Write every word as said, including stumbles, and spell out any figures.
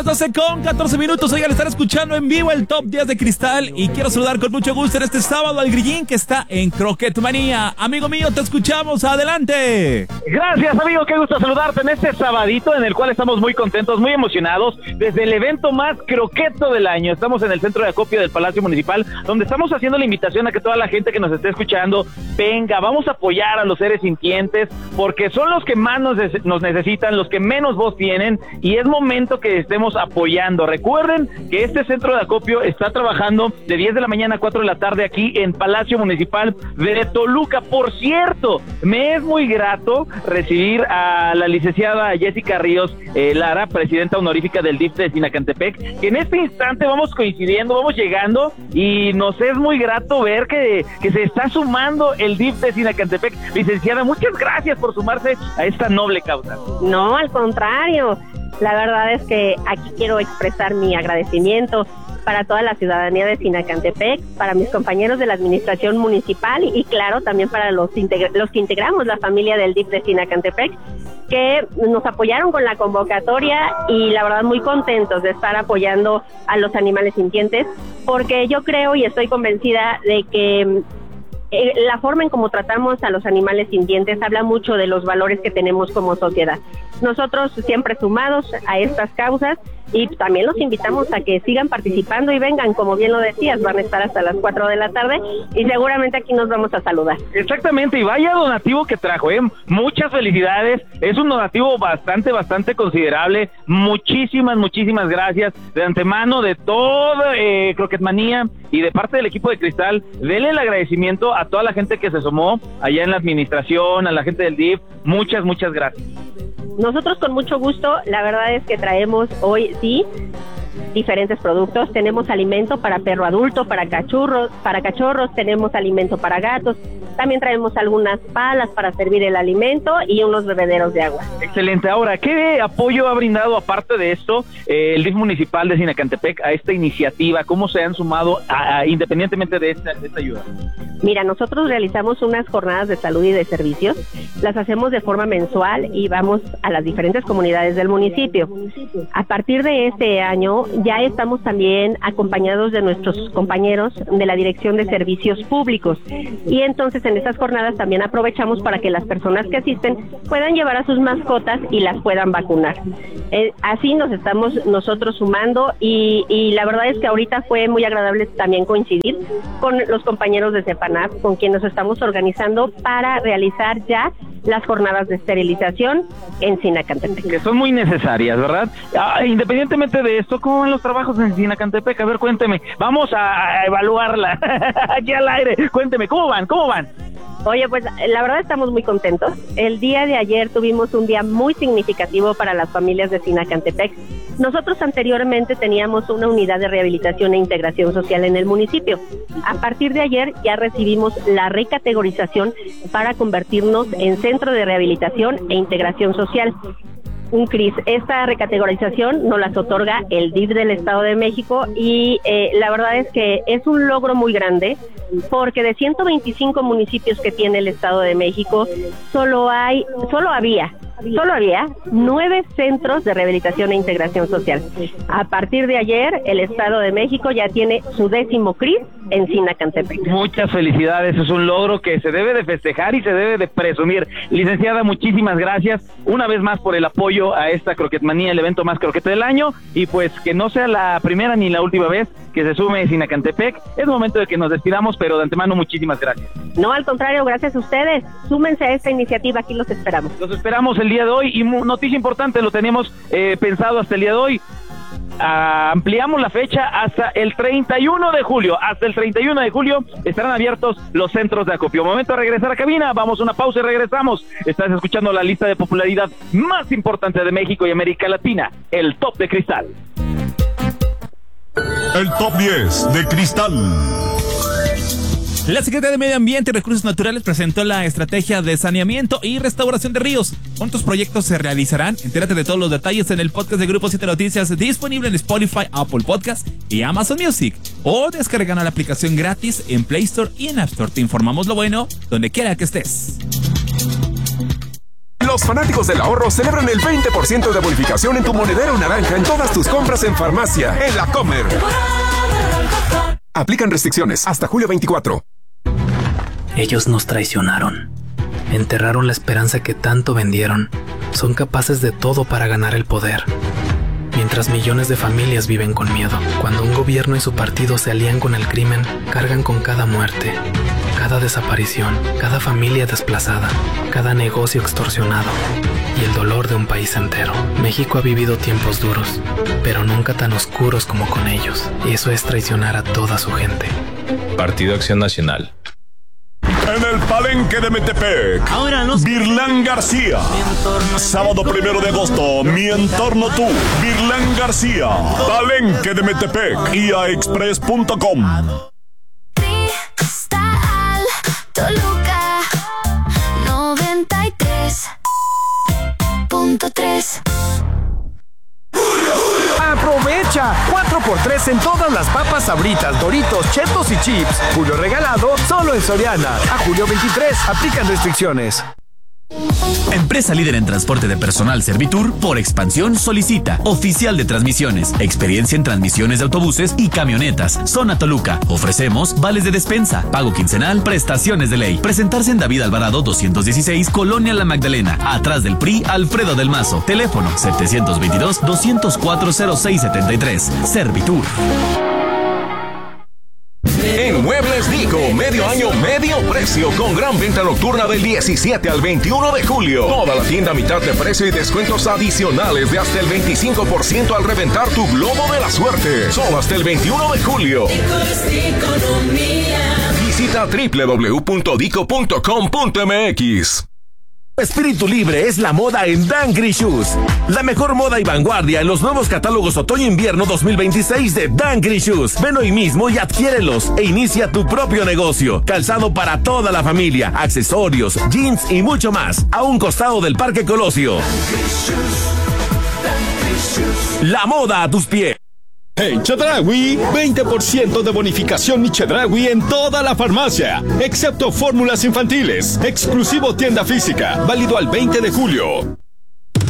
doce con catorce minutos, oigan, estar escuchando en vivo el Top diez de Cristal y quiero saludar con mucho gusto en este sábado al Grillín que está en Croquetmanía. Amigo mío, te escuchamos, adelante. Gracias, amigo, qué gusto saludarte en este sabadito en el cual estamos muy contentos, muy emocionados, desde el evento más croqueto del año. Estamos en el centro de acopio del Palacio Municipal, donde estamos haciendo la invitación a que toda la gente que nos esté escuchando venga, vamos a apoyar a los seres sintientes, porque son los que más nos, nos necesitan, los que menos voz tienen, y es momento que estemos apoyando. Recuerden que este centro de acopio está trabajando de diez de la mañana a cuatro de la tarde aquí en Palacio Municipal de Toluca. Por cierto, me es muy grato recibir a la licenciada Jessica Ríos eh, Lara, presidenta honorífica del D I F de Sinacantepec, que en este instante vamos coincidiendo, vamos llegando, y nos es muy grato ver que, que se está sumando el D I F de Sinacantepec. Licenciada, muchas gracias por sumarse a esta noble causa. No, al contrario. La verdad es que aquí quiero expresar mi agradecimiento para toda la ciudadanía de Sinacantepec, para mis compañeros de la administración municipal y, y claro, también para los, integra- los que integramos la familia del D I F de Sinacantepec, que nos apoyaron con la convocatoria y la verdad muy contentos de estar apoyando a los animales sintientes, porque yo creo y estoy convencida de que Eh, la forma en cómo tratamos a los animales sintientes habla mucho de los valores que tenemos como sociedad. Nosotros siempre sumados a estas causas y también los invitamos a que sigan participando y vengan, como bien lo decías, van a estar hasta las cuatro de la tarde y seguramente aquí nos vamos a saludar. Exactamente, y vaya donativo que trajo, ¿eh? Muchas felicidades, es un donativo bastante, bastante considerable. Muchísimas, muchísimas gracias de antemano de toda eh, Croquetmanía y de parte del equipo de Cristal. Denle el agradecimiento a toda la gente que se sumó allá en la administración, a la gente del D I F. Muchas, muchas gracias. Nosotros con mucho gusto, la verdad es que traemos hoy, sí, diferentes productos. Tenemos alimento para perro adulto, para cachorros, para cachorros, tenemos alimento para gatos. También traemos algunas palas para servir el alimento y unos bebederos de agua. Excelente. Ahora, ¿qué apoyo ha brindado, aparte de esto, eh, el D I F municipal de Sinacantepec a esta iniciativa? ¿Cómo se han sumado a, a, independientemente de esta, de esta ayuda? Mira, nosotros realizamos unas jornadas de salud y de servicios, las hacemos de forma mensual y vamos a las diferentes comunidades del municipio. A partir de este año ya estamos también acompañados de nuestros compañeros de la Dirección de Servicios Públicos y entonces en estas jornadas también aprovechamos para que las personas que asisten puedan llevar a sus mascotas y las puedan vacunar. Eh, así nos estamos nosotros sumando y, y la verdad es que ahorita fue muy agradable también coincidir con los compañeros de CEPANAP, con quienes nos estamos organizando para realizar ya las jornadas de esterilización en Sinacantepec. Que son muy necesarias, ¿verdad? Ah, independientemente de esto, ¿cómo van los trabajos en Sinacantepec? A ver, cuénteme. Vamos a, a evaluarla aquí al aire. Cuénteme, ¿cómo van? ¿Cómo van? Oye, pues la verdad estamos muy contentos. El día de ayer tuvimos un día muy significativo para las familias de Sinacantepec. Nosotros anteriormente teníamos una unidad de rehabilitación e integración social en el municipio. A partir de ayer ya recibimos la recategorización para convertirnos en centro de rehabilitación e integración social. Un Cris, esta recategorización nos las otorga el D I F del Estado de México y eh, la verdad es que es un logro muy grande porque de ciento veinticinco municipios que tiene el Estado de México solo hay, solo había Solo había nueve centros de rehabilitación e integración social. A partir de ayer, el Estado de México ya tiene su décimo Cris en Sinacantepec. Muchas felicidades, es un logro que se debe de festejar y se debe de presumir. Licenciada, muchísimas gracias una vez más por el apoyo a esta Croquetmanía, el evento más croquete del año, y pues que no sea la primera ni la última vez que se sume Sinacantepec. Es momento de que nos despidamos, pero de antemano muchísimas gracias. No, al contrario, gracias a ustedes. Súmense a esta iniciativa, aquí los esperamos. Los esperamos el día de hoy y noticia importante, lo teníamos eh, pensado hasta el día de hoy. Ah, ampliamos la fecha hasta el treinta y uno de julio. Hasta el treinta y uno de julio estarán abiertos los centros de acopio. Momento de regresar a cabina. Vamos a una pausa y regresamos. Estás escuchando la lista de popularidad más importante de México y América Latina, el Top de Cristal. El Top diez de Cristal. La Secretaría de Medio Ambiente y Recursos Naturales presentó la estrategia de saneamiento y restauración de ríos. ¿Cuántos proyectos se realizarán? Entérate de todos los detalles en el podcast de Grupo siete Noticias, disponible en Spotify, Apple Podcast y Amazon Music. O descargando la aplicación gratis en Play Store y en App Store. Te informamos lo bueno donde quiera que estés. Los fanáticos del ahorro celebran el veinte por ciento de bonificación en tu monedero naranja en todas tus compras en farmacia, en La Comer. Aplican restricciones hasta julio veinticuatro. Ellos nos traicionaron. Enterraron la esperanza que tanto vendieron. Son capaces de todo para ganar el poder. Mientras millones de familias viven con miedo. Cuando un gobierno y su partido se alían con el crimen, cargan con cada muerte, cada desaparición, cada familia desplazada, cada negocio extorsionado y el dolor de un país entero. México ha vivido tiempos duros, pero nunca tan oscuros como con ellos. Y eso es traicionar a toda su gente. Partido Acción Nacional. En el Palenque de Metepec, Virlán García. Sábado primero de agosto, Mi Entorno Tú, Virlán García. Palenque de Metepec, i a express punto com. Cristal, Toluca, noventa y tres punto tres. ¡Aprovecha! cuatro por tres en todas las papas Sabritas, Doritos, Chetos y Chips. Julio regalado solo en Soriana. A julio veintitrés. Aplican restricciones. Empresa líder en transporte de personal Servitur, por expansión solicita oficial de transmisiones, experiencia en transmisiones de autobuses y camionetas. Zona Toluca. Ofrecemos vales de despensa, pago quincenal, prestaciones de ley. Presentarse en David Alvarado doscientos dieciséis, Colonia La Magdalena, atrás del P R I, Alfredo del Mazo. Teléfono setecientos veintidós, doscientos cuatro, cero seis setenta y tres. Servitur. En Muebles Dico, medio año, medio precio, con gran venta nocturna del diecisiete al veintiuno de julio. Toda la tienda a mitad de precio y descuentos adicionales de hasta el veinticinco por ciento al reventar tu globo de la suerte. Solo hasta el veintiuno de julio. Visita doble u doble u doble u punto dico punto com punto m x. Espíritu libre es la moda en Dangry Shoes. La mejor moda y vanguardia en los nuevos catálogos otoño-invierno dos mil veintiséis de Dangry Shoes. Ven hoy mismo y adquiérelos e inicia tu propio negocio. Calzado para toda la familia, accesorios, jeans y mucho más. A un costado del Parque Colosio. La moda a tus pies. En Chedraui, veinte por ciento de bonificación y Chedraui en toda la farmacia, excepto fórmulas infantiles. Exclusivo tienda física, válido al veinte de julio.